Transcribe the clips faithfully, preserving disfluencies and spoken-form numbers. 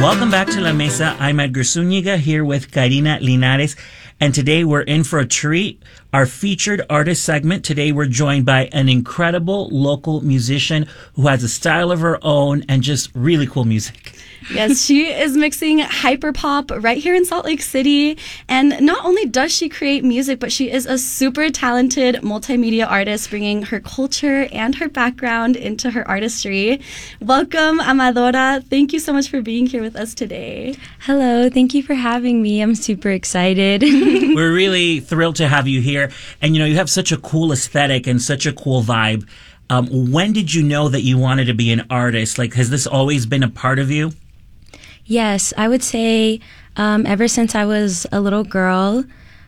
Welcome back to La Mesa. I'm Edgar Zúñiga here with Karina Linares. And today we're in for a treat. Our featured artist segment. Today we're joined by an incredible local musician who has a style of her own and just really cool music. Yes, she is mixing hyperpop right here in Salt Lake City. And not only does she create music, but she is a super talented multimedia artist, bringing her culture and her background into her artistry. Welcome, Amadora. Thank you so much for being here with us today. Hello. Thank you for having me. I'm super excited. We're really thrilled to have you here. And, you know, you have such a cool aesthetic and such a cool vibe. Um, when did you know that you wanted to be an artist? Like, has this always been a part of you? Yes, I would say um, ever since I was a little girl,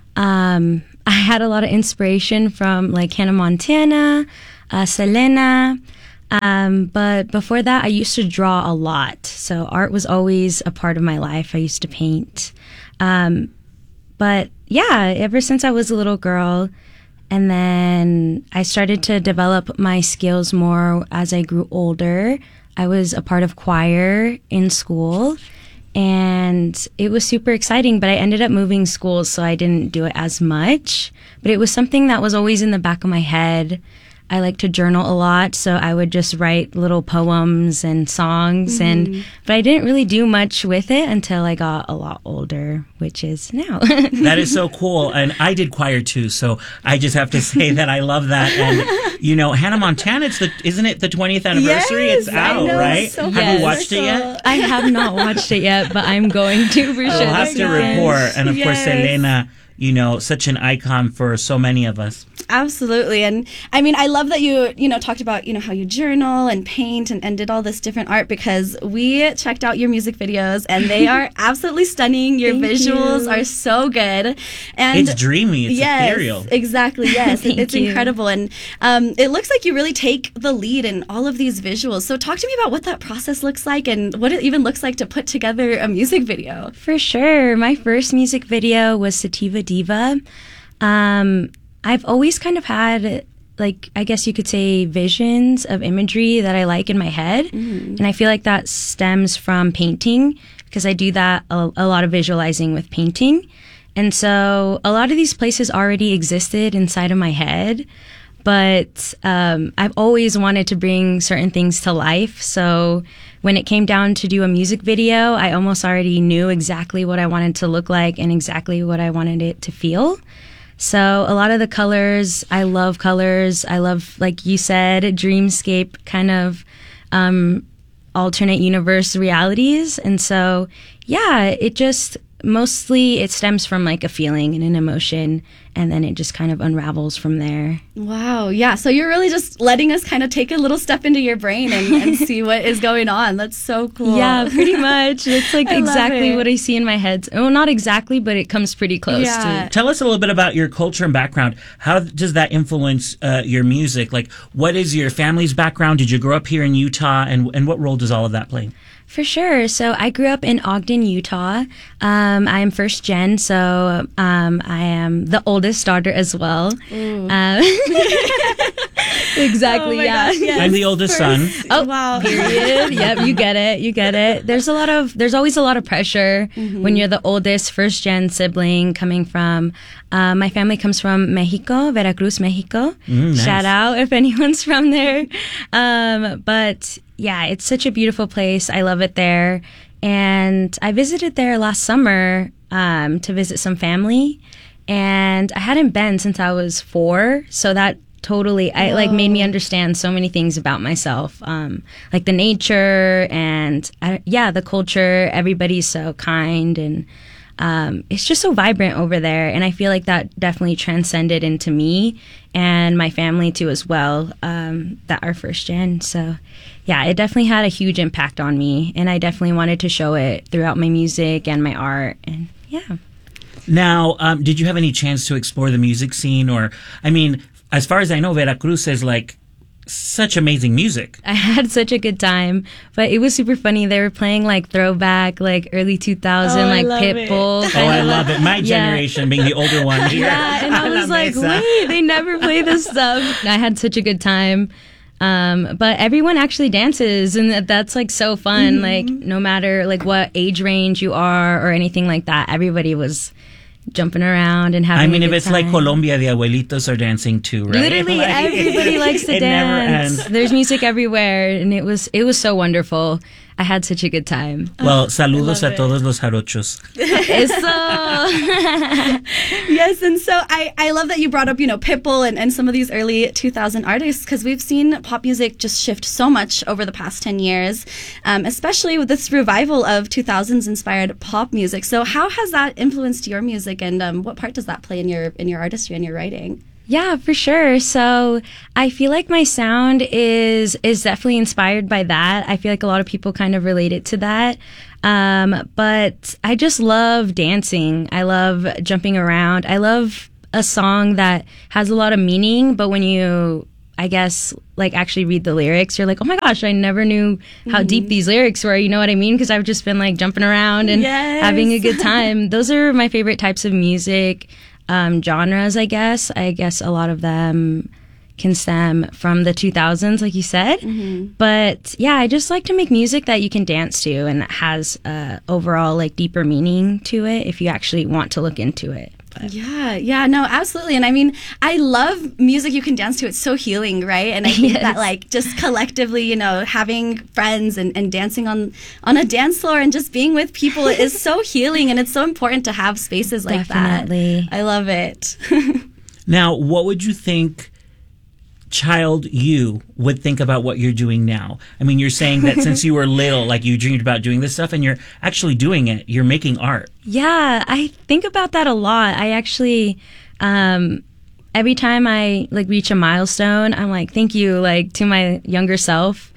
um, I had a lot of inspiration from like Hannah Montana, uh, Selena. Um, but before that, I used to draw a lot. So art was always a part of my life. I used to paint. Um, but yeah, ever since I was a little girl, and then I started to develop my skills more as I grew older. I was a part of choir in school, and it was super exciting, but I ended up moving schools, so I didn't do it as much. But it was something that was always in the back of my head. I like to journal a lot, so I would just write little poems and songs, mm-hmm. and but I didn't really do much with it until I got a lot older, which is now. That is so cool, and I did choir too, so I just have to say that I love that. And you know, Hannah Montana, it's the isn't it the twentieth anniversary? Yes, it's out, know, right? So have yes. you watched it yet? I have not watched it yet, but I'm going to for We'll sure. have to report, and of yes. course, Selena. You know, such an icon for so many of us. Absolutely. And I mean, I love that you, you know, talked about, you know, how you journal and paint and, and did all this different art, because we checked out your music videos and they are absolutely stunning. Your Thank visuals you. are so good. And It's dreamy. It's yes, ethereal. Exactly. Yes. Thank it's you. incredible. And um, it looks like you really take the lead in all of these visuals. So talk to me about what that process looks like and what it even looks like to put together a music video. For sure. My first music video was Sativa Diva. Um, I've always kind of had, like, I guess you could say, visions of imagery that I like in my head. Mm-hmm. And I feel like that stems from painting, because I do that a, a lot of visualizing with painting. And so a lot of these places already existed inside of my head. But um, I've always wanted to bring certain things to life. So when it came down to do a music video, I almost already knew exactly what I wanted to look like and exactly what I wanted it to feel. So a lot of the colors, I love colors. I love, like you said, dreamscape kind of um, alternate universe realities. And so, yeah, it just mostly it stems from like a feeling and an emotion, and then it just kind of unravels from there. Wow. Yeah. So you're really just letting us kind of take a little step into your brain and, and see what is going on. That's so cool. Yeah, pretty much. It's like exactly it. what I see in my head. Oh, not exactly, but it comes pretty close Yeah. to. Tell us a little bit about your culture and background. How does that influence uh, your music? Like, what is your family's background? Did you grow up here in Utah? And, and what role does all of that play? For sure. So I grew up in Ogden, Utah. Um, I am first gen, so um, I am the oldest daughter as well. Um, exactly, Oh my yeah. gosh, yes. I'm the oldest son. Oh, Wow. period. Yep, you get it. You get it. There's a lot of, there's always a lot of pressure Mm-hmm. when you're the oldest first gen sibling coming from, uh, my family comes from Mexico, Veracruz, Mexico. Mm, nice. Shout out if anyone's from there. Um, but yeah, it's such a beautiful place. I love it there. And I visited there last summer, um, to visit some family. And I hadn't been since I was four. So that totally, I like made me understand so many things about myself. Um, like the nature and I, yeah, the culture. Everybody's so kind and, um, it's just so vibrant over there. And I feel like that definitely transcended into me and my family too as well, um, that are first gen. So yeah, it definitely had a huge impact on me. And I definitely wanted to show it throughout my music and my art. And yeah. Now, um, did you have any chance to explore the music scene? Or, I mean, as far as I know, Veracruz is like such amazing music. I had such a good time, but it was super funny. They were playing like throwback, like early two thousand, Oh, I like love Pitbull. Oh, I love it. My Yeah. generation being the older one here. Yeah, and I La was like, Mesa. wait, they never play this stuff. I had such a good time. Um, but everyone actually dances, and that, that's like so fun. Mm-hmm. Like no matter like what age range you are or anything like that, everybody was jumping around and having I mean, a if good it's time. like Colombia, the abuelitos are dancing too, right? Literally like, everybody likes to it never dance. ends. There's music everywhere, and it was it was so wonderful. I had such a good time. Well, saludos a it. todos los jarochos. Eso. Yes, and so I, I love that you brought up, you know, Pitbull and, and some of these early two thousand artists, because we've seen pop music just shift so much over the past ten years, um, especially with this revival of two thousands inspired pop music. So how has that influenced your music, and um, what part does that play in your in your artistry and your writing? Yeah, for sure. So I feel like my sound is is definitely inspired by that. I feel like a lot of people kind of relate it to that. Um, but I just love dancing. I love jumping around. I love a song that has a lot of meaning, but when you, I guess, like actually read the lyrics, you're like, oh my gosh, I never knew how mm-hmm. deep these lyrics were. You know what I mean? Because I've just been like jumping around and yes. having a good time. Those are my favorite types of music. Um, genres, I guess. I guess a lot of them can stem from the two thousands, like you said. Mm-hmm. But yeah, I just like to make music that you can dance to and that has uh, overall like deeper meaning to it if you actually want to look into it. But. Yeah, yeah, no, absolutely. And I mean, I love music you can dance to. It's so healing, right? And I think Yes. that like just collectively, you know, having friends and, and dancing on, on a dance floor and just being with people is so healing, and it's so important to have spaces like Definitely. that. I love it. Now, what would you think child you would think about what you're doing now? I mean, you're saying that since you were little, like you dreamed about doing this stuff, and you're actually doing it. You're making art. Yeah, I think about that a lot. I actually, um, every time I like reach a milestone, I'm like, thank you, like to my younger self,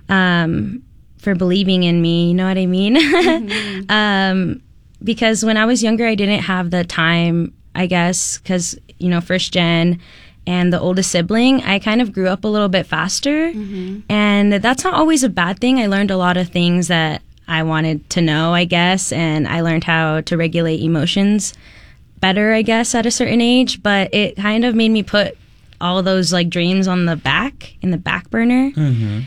um, for believing in me. You know what I mean? Mm-hmm. um, because when I was younger, I didn't have the time, I guess, because, you know, first gen and the oldest sibling, I kind of grew up a little bit faster. Mm-hmm. And that's not always a bad thing. I learned a lot of things that I wanted to know, I guess, and I learned how to regulate emotions better, I guess, at a certain age. But it kind of made me put all those like dreams on the back, in the back burner. Mm-hmm.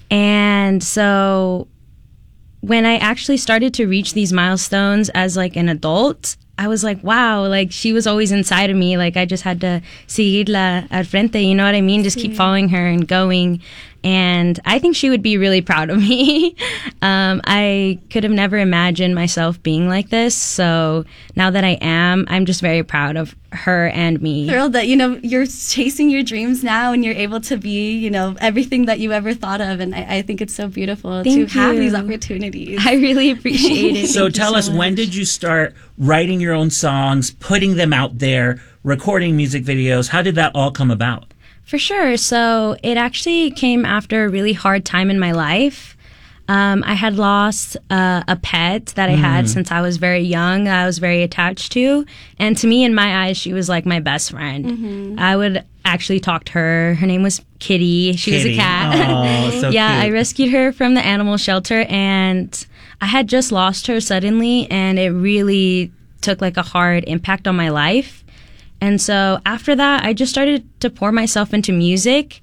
And so when I actually started to reach these milestones as like an adult, I was like, wow, like she was always inside of me. Like I just had to seguirla al frente, you know what I mean? Just keep following her and going. And I think she would be really proud of me. um, I could have never imagined myself being like this. So now that I am, I'm just very proud of her and me. Thrilled that, you know, you're chasing your dreams now and you're able to be, you know, everything that you ever thought of. And I, I think it's so beautiful Thank to have you. these opportunities. I really appreciate it. So Thank tell you us, so when much. did you start writing your own songs, putting them out there, recording music videos? How did that all come about? For sure. So it actually came after a really hard time in my life. Um, I had lost uh, a pet that I had since I was very young, I was very attached to. And to me, in my eyes, she was like my best friend. Mm-hmm. I would actually talk to her. Her name was Kitty. She Kitty. was a cat. Oh, so yeah, cute. I rescued her from the animal shelter, and I had just lost her suddenly, and it really took like a hard impact on my life. And so after that, I just started to pour myself into music.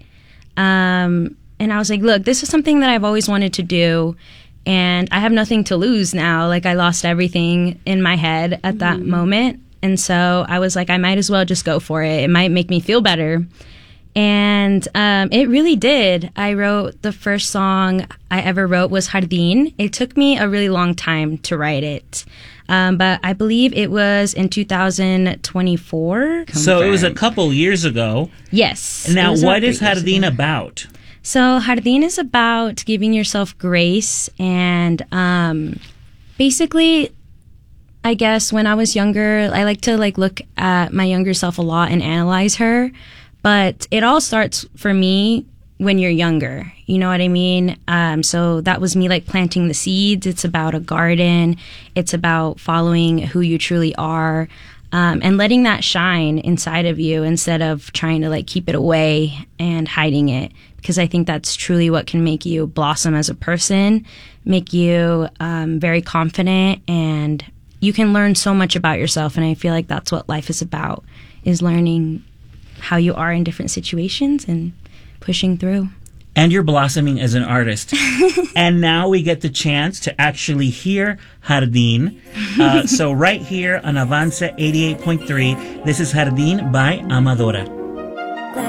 Um, and I was like, look, this is something that I've always wanted to do. And I have nothing to lose now. Like I lost everything in my head at that Mm-hmm. moment. And so I was like, I might as well just go for it. It might make me feel better. And um, it really did. I wrote the first song I ever wrote was Jardín. It took me a really long time to write it. Um, but I believe it was in two thousand twenty-four. So it was a couple years ago. Yes. Now, It was what about is three years Jardín ago. about? So Jardín is about giving yourself grace, and um, basically, I guess when I was younger, I like to like look at my younger self a lot and analyze her. But it all starts for me when you're younger. You know what I mean? Um, so that was me like planting the seeds. It's about a garden. It's about following who you truly are. Um, and letting that shine inside of you instead of trying to like keep it away and hiding it, because I think that's truly what can make you blossom as a person, make you um, very confident, and you can learn so much about yourself. And I feel like that's what life is about, is learning how you are in different situations and pushing through. and you're blossoming as an artist. And now we get the chance to actually hear Jardín. Uh, so right here on Avanza eighty-eight point three, this is Jardín by Amadora.